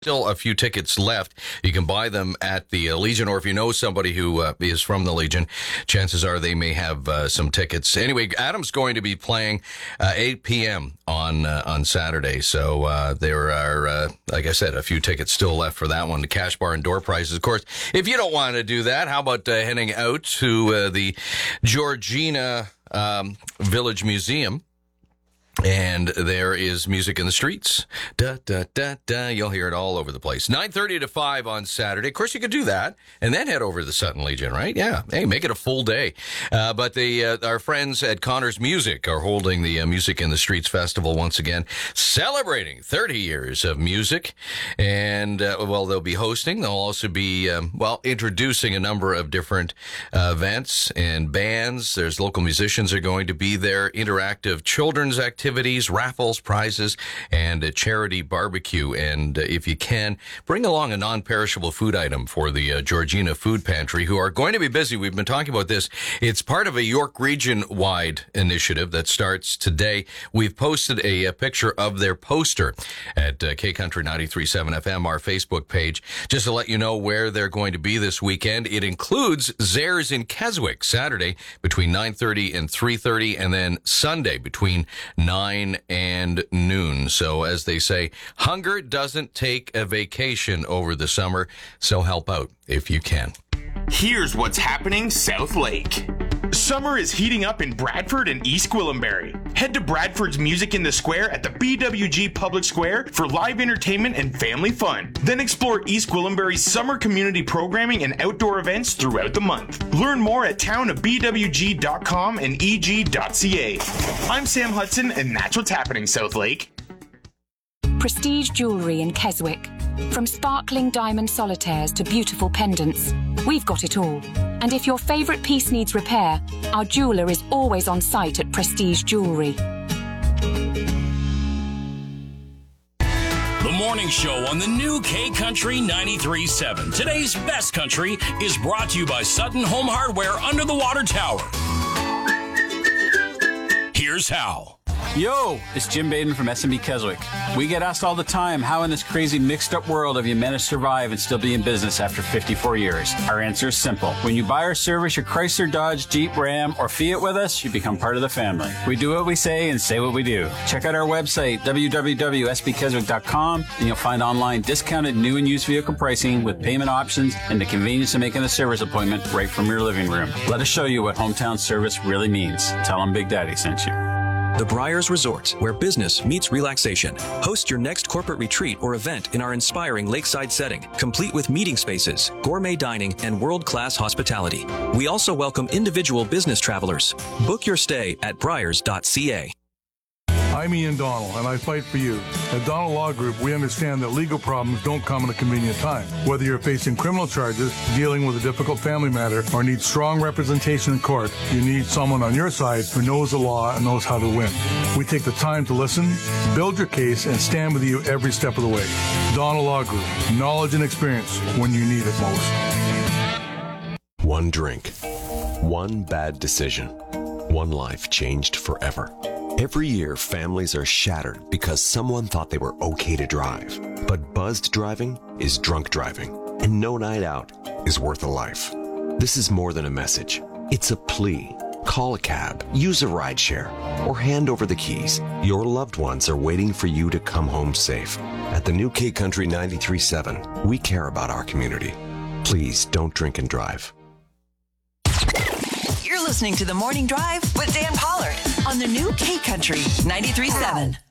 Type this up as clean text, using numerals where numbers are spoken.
Still a few tickets left. You can buy them at the Legion, or if you know somebody who is from the Legion, chances are they may have some tickets. Anyway, Adam's going to be playing 8 p.m. on Saturday, so there are, like I said, a few tickets still left for that one. The cash bar and door prizes, of course. If you don't want to do that, how about heading out to the Georgina Village Museum? And there is music in the streets. Da, da, da, da. You'll hear it all over the place. 9:30 to 5 on Saturday. Of course, you could do that and then head over to the Sutton Legion, right? Yeah. Hey, make it a full day. But our friends at Connor's Music are holding the Music in the Streets Festival once again, celebrating 30 years of music. And, they'll be hosting. They'll also be, introducing a number of different events and bands. There's local musicians are going to be there, interactive children's activities, raffles, prizes, and a charity barbecue. And if you can, bring along a non-perishable food item for the Georgina Food Pantry, who are going to be busy. We've been talking about this. It's part of a York region-wide initiative that starts today. We've posted a picture of their poster at K-Country 93.7 FM, our Facebook page, just to let you know where they're going to be this weekend. It includes Zares in Keswick, Saturday between 9:30 and 3:30, and then Sunday between 9 and noon. So as they say, hunger doesn't take a vacation over the summer, so help out if you can. Here's what's happening South Lake. Summer is heating up in Bradford and East Gwillimbury. Head to Bradford's Music in the Square at the BWG Public Square for live entertainment and family fun. Then explore East Gwillimbury's summer community programming and outdoor events throughout the month. Learn more at townofbwg.com and eg.ca. I'm Sam Hudson, and that's what's happening South Lake. Prestige Jewellery in Keswick. From sparkling diamond solitaires to beautiful pendants, we've got it all. And if your favourite piece needs repair, our jeweller is always on site at Prestige Jewellery. The morning show on the new K-Country 93.7. Today's best country is brought to you by Sutton Home Hardware under the water tower. Here's how. Yo, it's Jim Baden from S&B Keswick. We get asked all the time, how in this crazy mixed-up world have you managed to survive and still be in business after 54 years? Our answer is simple. When you buy or service your Chrysler, Dodge, Jeep, Ram, or Fiat with us, you become part of the family. We do what we say and say what we do. Check out our website, www.sbkeswick.com, and you'll find online discounted new and used vehicle pricing with payment options and the convenience of making a service appointment right from your living room. Let us show you what hometown service really means. Tell them Big Daddy sent you. The Briars Resort, where business meets relaxation. Host your next corporate retreat or event in our inspiring lakeside setting, complete with meeting spaces, gourmet dining, and world-class hospitality. We also welcome individual business travelers. Book your stay at briars.ca. I'm Ian Donnell, and I fight for you. At Donnell Law Group, we understand that legal problems don't come at a convenient time. Whether you're facing criminal charges, dealing with a difficult family matter, or need strong representation in court, you need someone on your side who knows the law and knows how to win. We take the time to listen, build your case, and stand with you every step of the way. Donnell Law Group, knowledge and experience when you need it most. One drink, one bad decision, one life changed forever. Every year, families are shattered because someone thought they were okay to drive. But buzzed driving is drunk driving, and no night out is worth a life. This is more than a message. It's a plea. Call a cab, use a rideshare, or hand over the keys. Your loved ones are waiting for you to come home safe. At the new K-Country 93.7, we care about our community. Please don't drink and drive. You're listening to The Morning Drive with Dan Pollard on the new K-Country 93.7.